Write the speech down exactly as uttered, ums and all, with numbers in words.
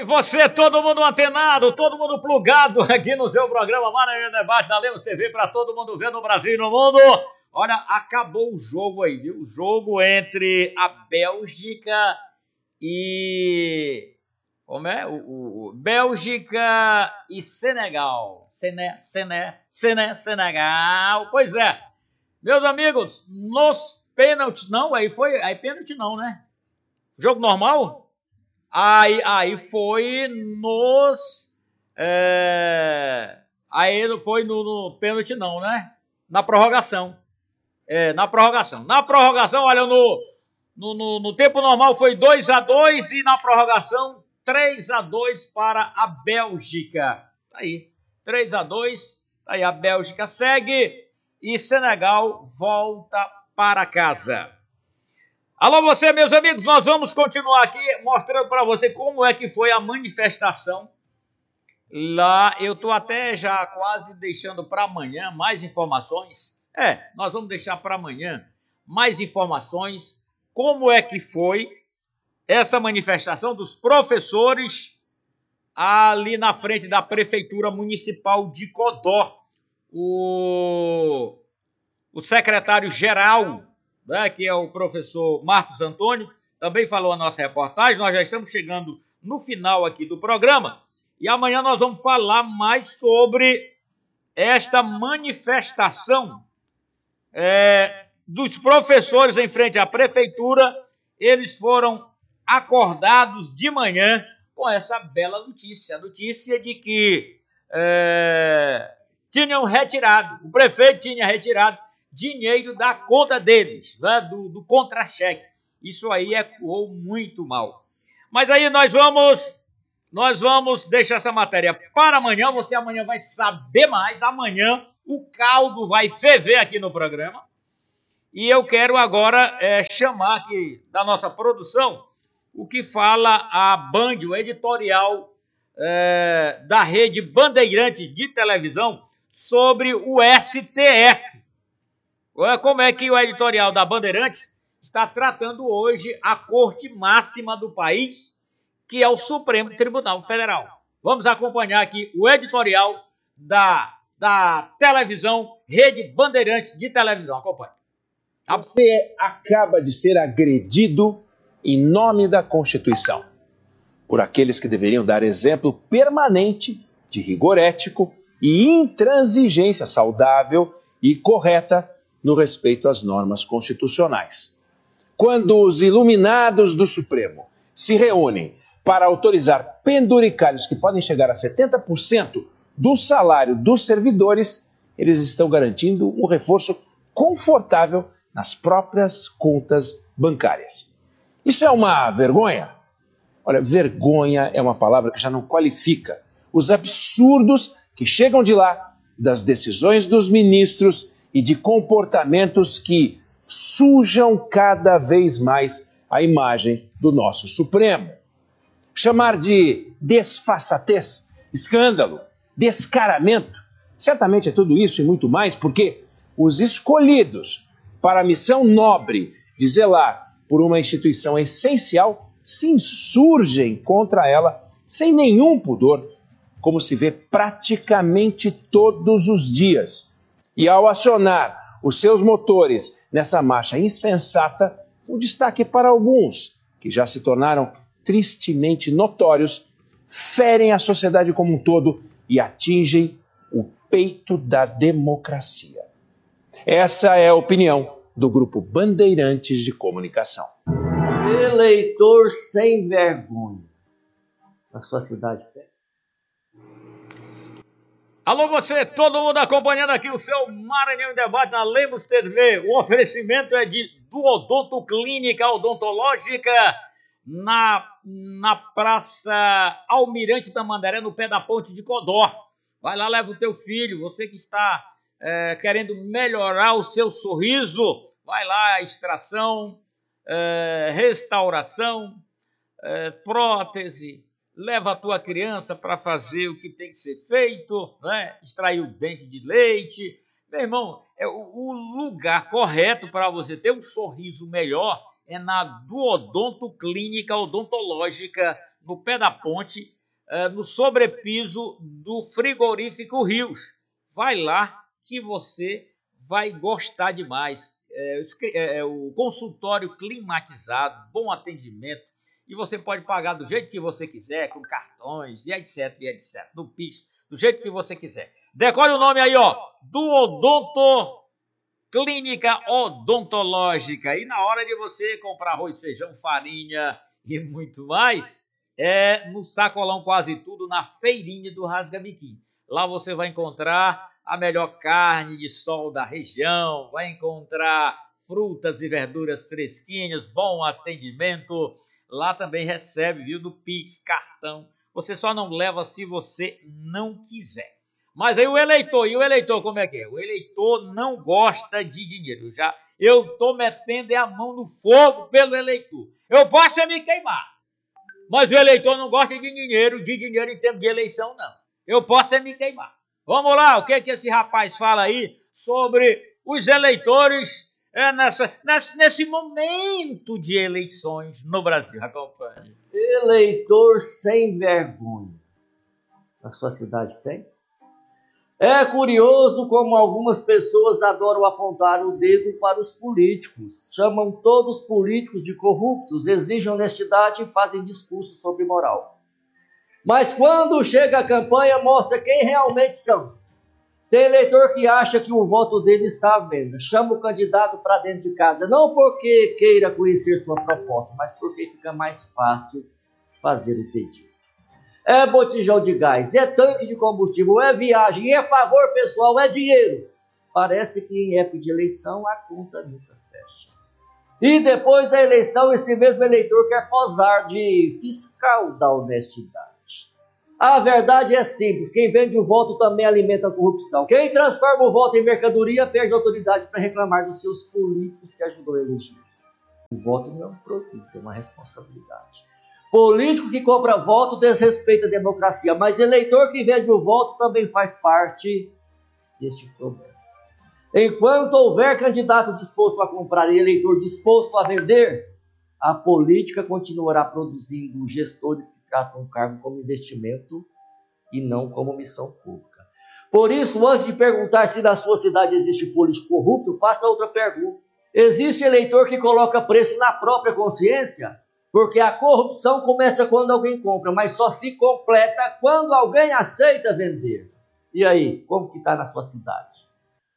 E você, todo mundo antenado, todo mundo plugado aqui no seu programa Maranhão Debate da Lemos T V para todo mundo ver no Brasil e no mundo. Olha, acabou o jogo aí, viu? O jogo entre a Bélgica e... Como é? O, o, o Bélgica e Senegal. Sene, Sene, Sene, Senegal. Pois é. Meus amigos, nos pênaltis... Não, aí foi... Aí pênalti não, né? Jogo normal? Aí, aí foi nos... É, aí não foi no, no pênalti não, né? Na prorrogação. É, na prorrogação. Na prorrogação, olha, no, no, no, no tempo normal foi dois a dois e na prorrogação três a dois para a Bélgica. Tá aí, três a dois. Aí a Bélgica segue e Senegal volta para casa. Alô você, meus amigos, nós vamos continuar aqui mostrando para você como é que foi a manifestação. Lá eu estou até já quase deixando para amanhã mais informações. É, nós vamos deixar para amanhã mais informações. Como é que foi essa manifestação dos professores ali na frente da Prefeitura Municipal de Codó. O, o secretário-geral, né, que é o professor Marcos Antônio, também falou a nossa reportagem. Nós já estamos chegando no final aqui do programa e amanhã nós vamos falar mais sobre esta manifestação é, dos professores em frente à prefeitura. Eles foram acordados de manhã com essa bela notícia, a notícia de que é, tinham retirado, o prefeito tinha retirado dinheiro da conta deles, né, do, do contra-cheque. Isso aí ecoou muito mal. Mas aí nós vamos, nós vamos deixar essa matéria para amanhã. Você amanhã vai saber mais. Amanhã o caldo vai ferver aqui no programa. E eu quero agora é, chamar aqui da nossa produção o que fala a Band, o editorial é, da rede Bandeirantes de televisão sobre o S T F. Como é que o editorial da Bandeirantes está tratando hoje a corte máxima do país, que é o Supremo Tribunal Federal. Vamos acompanhar aqui o editorial da, da televisão, rede Bandeirantes de televisão. Acompanhe. Você acaba de ser agredido em nome da Constituição, por aqueles que deveriam dar exemplo permanente de rigor ético e intransigência saudável e correta no respeito às normas constitucionais. Quando os iluminados do Supremo se reúnem para autorizar penduricalhos que podem chegar a setenta por cento do salário dos servidores, eles estão garantindo um reforço confortável nas próprias contas bancárias. Isso é uma vergonha? Olha, vergonha é uma palavra que já não qualifica os absurdos que chegam de lá, das decisões dos ministros e de comportamentos que sujam cada vez mais a imagem do nosso Supremo. Chamar de desfaçatez, escândalo, descaramento, certamente é tudo isso e muito mais, porque os escolhidos para a missão nobre de zelar por uma instituição essencial se insurgem contra ela sem nenhum pudor, como se vê praticamente todos os dias. E ao acionar os seus motores nessa marcha insensata, um destaque para alguns, que já se tornaram tristemente notórios, ferem a sociedade como um todo e atingem o peito da democracia. Essa é a opinião do Grupo Bandeirantes de Comunicação. Eleitor sem vergonha. A sua cidade pega. Alô você, todo mundo acompanhando aqui o seu Maranhão em Debate na Lemos T V. O oferecimento é de do Odonto Clínica Odontológica na, na Praça Almirante Tamandaré, no pé da ponte de Codó. Vai lá, leva o teu filho, você que está é, querendo melhorar o seu sorriso. Vai lá, extração, é, restauração, é, prótese. Leva a tua criança para fazer o que tem que ser feito, né? Extrair o dente de leite. Meu irmão, é o, o lugar correto para você ter um sorriso melhor é na Duodonto Clínica Odontológica, no pé da ponte, é, no sobrepiso do frigorífico Rios. Vai lá que você vai gostar demais. É, é, é, o consultório climatizado, bom atendimento, e você pode pagar do jeito que você quiser, com cartões e etc, e etc, no Pix, do jeito que você quiser. Decore o nome aí, ó, do Odonto Clínica Odontológica. E na hora de você comprar arroz, feijão, farinha e muito mais, é no Sacolão Quase Tudo, na feirinha do Rasga-Biquinho. Lá você vai encontrar a melhor carne de sol da região, vai encontrar frutas e verduras fresquinhas, bom atendimento. Lá também recebe, viu, do Pix, cartão. Você só não leva se você não quiser. Mas aí o eleitor, e o eleitor como é que é? O eleitor não gosta de dinheiro. Já eu tô metendo a mão no fogo pelo eleitor. Eu posso é me queimar, mas o eleitor não gosta de dinheiro, de dinheiro em tempo de eleição, não. Eu posso é me queimar. Vamos lá, o que, que esse rapaz fala aí sobre os eleitores é, nessa, nessa, nesse momento de eleições no Brasil? Acompanhe. Eleitor sem vergonha. A sua cidade tem? É curioso como algumas pessoas adoram apontar o dedo para os políticos. Chamam todos os políticos de corruptos, exigem honestidade e fazem discursos sobre moral. Mas quando chega a campanha, mostra quem realmente são. Tem eleitor que acha que o voto dele está à venda. Chama o candidato para dentro de casa, não porque queira conhecer sua proposta, mas porque fica mais fácil fazer o pedido. É botijão de gás, é tanque de combustível, é viagem, é favor pessoal, é dinheiro. Parece que em época de eleição a conta nunca fecha. E depois da eleição, esse mesmo eleitor quer posar de fiscal da honestidade. A verdade é simples, quem vende o voto também alimenta a corrupção. Quem transforma o voto em mercadoria perde autoridade para reclamar dos seus políticos que ajudou a eleger. O voto não é um produto, é uma responsabilidade. Político que compra voto desrespeita a democracia, mas eleitor que vende o voto também faz parte deste problema. Enquanto houver candidato disposto a comprar e eleitor disposto a vender, a política continuará produzindo gestores que tratam o cargo como investimento e não como missão pública. Por isso, antes de perguntar se na sua cidade existe político corrupto, faça outra pergunta. Existe eleitor que coloca preço na própria consciência? Porque a corrupção começa quando alguém compra, mas só se completa quando alguém aceita vender. E aí, como que está na sua cidade?